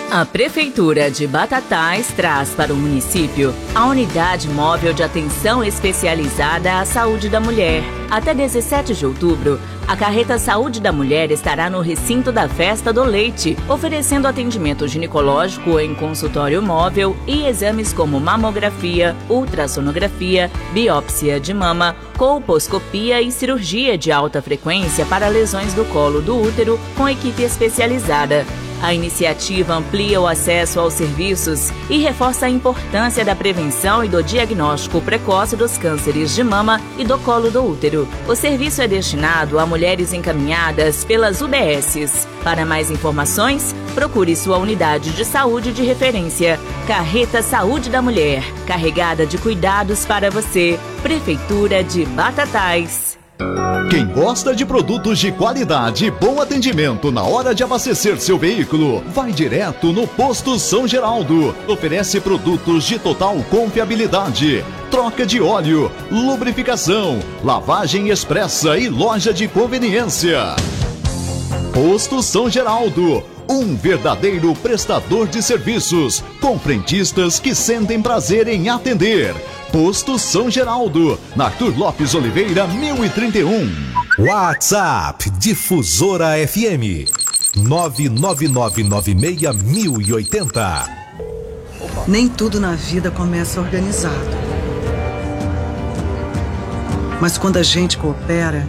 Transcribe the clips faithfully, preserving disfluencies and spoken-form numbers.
A Prefeitura de Batatais traz para o município a Unidade Móvel de Atenção Especializada à Saúde da Mulher. Até dezessete de outubro, a Carreta Saúde da Mulher estará no recinto da Festa do Leite, oferecendo atendimento ginecológico em consultório móvel e exames como mamografia, ultrassonografia, biópsia de mama, colposcopia e cirurgia de alta frequência para lesões do colo do útero com equipe especializada. A iniciativa amplia o acesso aos serviços e reforça a importância da prevenção e do diagnóstico precoce dos cânceres de mama e do colo do útero. O serviço é destinado a mulheres encaminhadas pelas U B Ss. Para mais informações, procure sua unidade de saúde de referência. Carreta Saúde da Mulher, carregada de cuidados para você. Prefeitura de Batatais. Quem gosta de produtos de qualidade e bom atendimento na hora de abastecer seu veículo, vai direto no Posto São Geraldo. Oferece produtos de total confiabilidade, troca de óleo, lubrificação, lavagem expressa e loja de conveniência. Posto São Geraldo, um verdadeiro prestador de serviços, com frentistas que sentem prazer em atender. Posto São Geraldo, na Arthur Lopes Oliveira, mil e trinta e um. WhatsApp Difusora F M nove nove nove nove seis mil e oitenta. Nem tudo na vida começa organizado. Mas quando a gente coopera,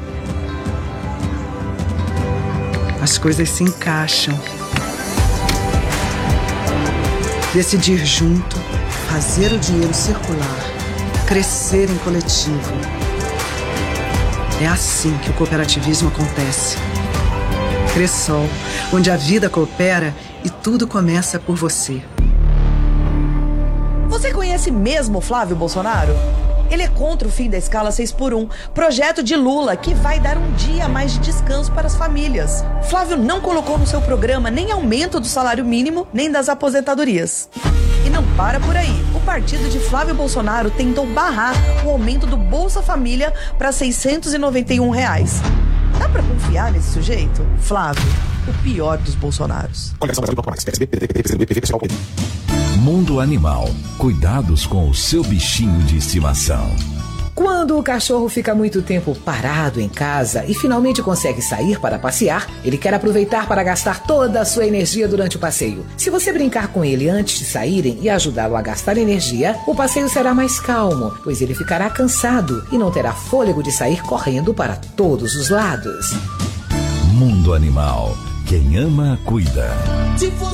as coisas se encaixam. Decidir junto, fazer o dinheiro circular, crescer em coletivo. É assim que o cooperativismo acontece. Cressol, onde a vida coopera e tudo começa por você. Você conhece mesmo Flávio Bolsonaro? Ele é contra o fim da escala seis por um, projeto de Lula que vai dar um dia a mais de descanso para as famílias. Flávio não colocou no seu programa nem aumento do salário mínimo, nem das aposentadorias. E não para por aí. O partido de Flávio Bolsonaro tentou barrar o aumento do Bolsa Família para seiscentos e noventa e um reais. Dá pra confiar nesse sujeito? Flávio, o pior dos Bolsonaros. Mundo Animal. Cuidados com o seu bichinho de estimação. Quando o cachorro fica muito tempo parado em casa e finalmente consegue sair para passear, ele quer aproveitar para gastar toda a sua energia durante o passeio. Se você brincar com ele antes de saírem e ajudá-lo a gastar energia, o passeio será mais calmo, pois ele ficará cansado e não terá fôlego de sair correndo para todos os lados. Mundo Animal. Quem ama, cuida.